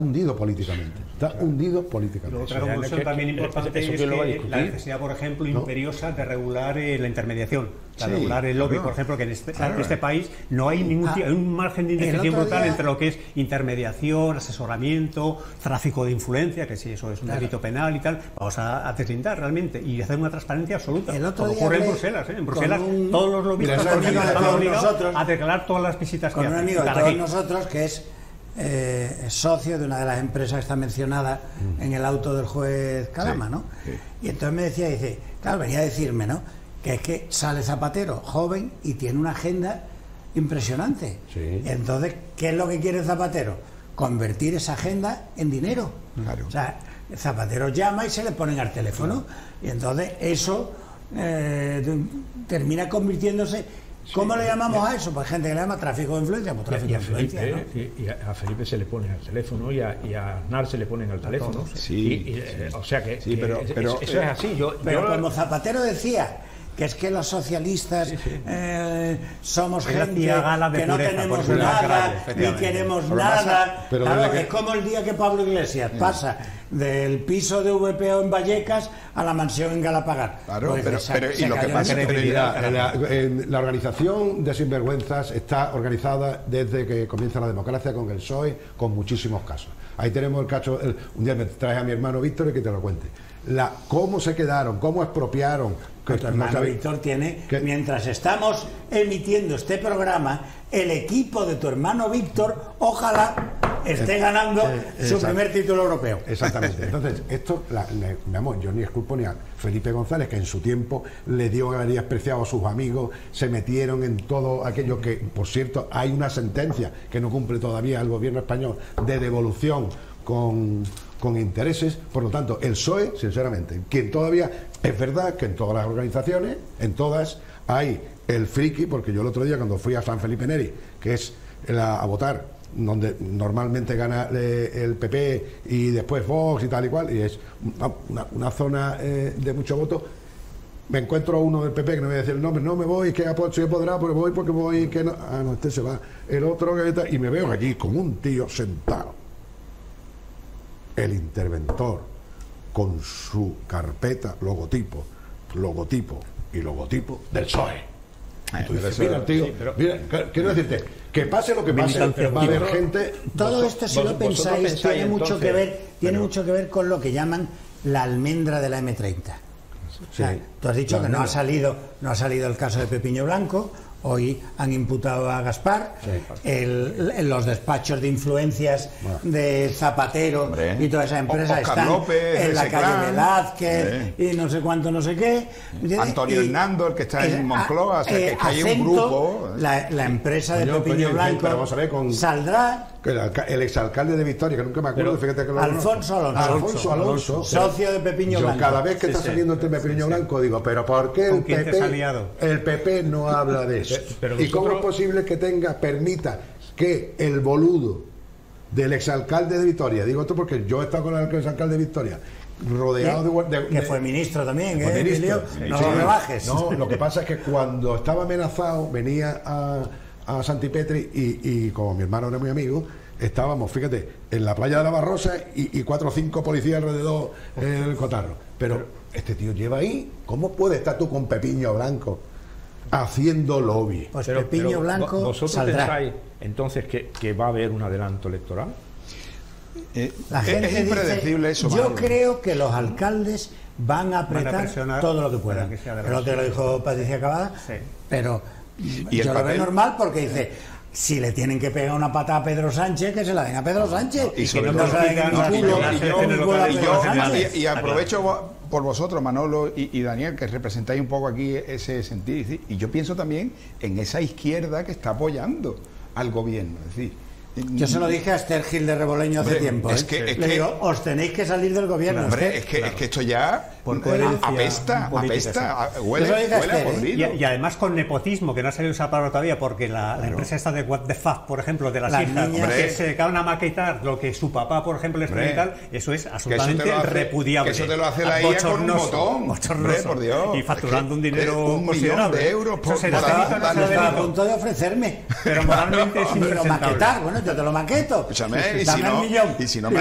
hundido políticamente. Está hundido políticamente. Otra conclusión también importante es que la necesidad, por ejemplo, imperiosa de regular la intermediación, de regular el lobby, por ejemplo, que en este país no hay un margen de indefinición brutal entre lo que es intermediación, asesoramiento, tráfico de influencia, que si eso es un delito penal y tal, vamos a deslindar realmente y hacer una transparencia absoluta. Como ocurre en Bruselas. En Bruselas todos los lobbies están obligados a declarar todas las visitas que hacen. Con un amigo de todos nosotros que es socio de una de las empresas que está mencionada en el auto del juez Calama, ¿no? Y entonces me decía, dice, claro, venía a decirme, ¿no?, que es que sale Zapatero joven y tiene una agenda impresionante. Entonces, ¿qué es lo que quiere Zapatero? Convertir esa agenda en dinero. O sea, Zapatero llama y se le ponen al teléfono y entonces eso termina convirtiéndose. ¿Cómo le llamamos a eso? Pues gente que le llama tráfico de influencia, pues tráfico de influencia, ¿no? Y a Felipe se le pone al teléfono y a Aznar se le ponen al teléfono. O sea que, pero eso es así. Pero como Zapatero decía, que es que los socialistas somos gente que no tenemos nada, ni queremos nada. Claro, es como el día que Pablo Iglesias pasa del piso de VPO en Vallecas a la mansión en Galapagar. Claro, pues pero y lo que pasa es que la organización de sinvergüenzas está organizada desde que comienza la democracia con el PSOE, con muchísimos casos. Ahí tenemos el caso, un día me traes a mi hermano Víctor y que te lo cuente. Cómo se quedaron, cómo expropiaron. Tu hermano Víctor tiene, mientras estamos emitiendo este programa, el equipo de tu hermano Víctor, ojalá esté ganando su primer título europeo. Exactamente. Entonces, esto, yo ni esculpo ni a Felipe González, que en su tiempo le dio a despreciado a sus amigos, se metieron en todo aquello que, por cierto, hay una sentencia que no cumple todavía el gobierno español de devolución con intereses. Por lo tanto, el PSOE, sinceramente, quien todavía, es verdad que en todas las organizaciones, en todas, hay el friki, porque yo el otro día cuando fui a San Felipe Neri, que es a votar, donde normalmente gana el PP y después Vox y tal y cual, y es una zona de mucho voto, me encuentro a uno del PP, que no voy a decir el nombre, no me voy, que soy apoderado, pero voy porque voy, que no, este se va, el otro, y me veo allí como un tío sentado, el interventor con su carpeta, logotipo y logotipo del PSOE. Entonces, mira, tío, mira, quiero decirte, que pase lo que pase, va a haber gente. Todo esto, si lo pensáis, tiene mucho que ver con lo que llaman la almendra de la M30. O sea, tú has dicho que no ha salido el caso de Pepiño Blanco. Hoy han imputado a Gaspar, los despachos de influencias de Zapatero y toda esa empresa están en la calle Velázquez y no sé cuánto, no sé qué. Antonio Hernando, el que está en Moncloa, que hay un grupo. La empresa de Pepiño Blanco saldrá. El exalcalde de Vitoria, que nunca me acuerdo, fíjate que Alfonso Alonso, socio de Pepiño Blanco. Cada vez que está saliendo el tema de Pepiño Blanco digo, pero ¿por qué el PP no habla de eso? ¿Y cómo es posible que permita que el boludo del exalcalde de Vitoria, digo esto porque yo he estado con el exalcalde de Vitoria, rodeado que fue ministro también, ministro, no lo rebajes. No, lo que pasa es que cuando estaba amenazado venía a Santipetri y como mi hermano era muy amigo, estábamos, fíjate, en la playa de la Barrosa y 4 o 5 policías alrededor del cotarro. Pero este tío lleva ahí, ¿cómo puede estar tú con Pepiño Blanco haciendo lobby? Pues Pepiño Blanco ¿vosotros saldrá. pensáis entonces que va a haber un adelanto electoral? La gente es impredecible dice, eso. yo creo que los alcaldes van a apretar todo lo que puedan. Pero te lo dijo Patricia Cavada, pero yo lo veo normal porque dice, si le tienen que pegar una patada a Pedro Sánchez, que se la den a Pedro Sánchez. Y aprovecho por vosotros, Manolo y Daniel, que representáis un poco aquí ese sentido. Y yo pienso también en esa izquierda que está apoyando al gobierno. Es decir, yo se lo dije a Esther Gil de Reboleño hace tiempo. Le digo, os tenéis que salir del gobierno. Es que esto ya apesta, huele a podrido. Y además con nepotismo, que no ha salido esa palabra todavía, porque la empresa esta de What the Fuck, por ejemplo, de las hijas, que se dedicaban a maquetar lo que su papá, por ejemplo, les trae y tal, eso es absolutamente repudiable. Que eso te lo hace la IA con un botón. Por Dios. Y facturando un dinero considerable. 1 millón de euros estaba a punto de ofrecerme. Pero moralmente es maquetar, bueno, yo te lo maqueto. Escúchame, dame el millón. y si no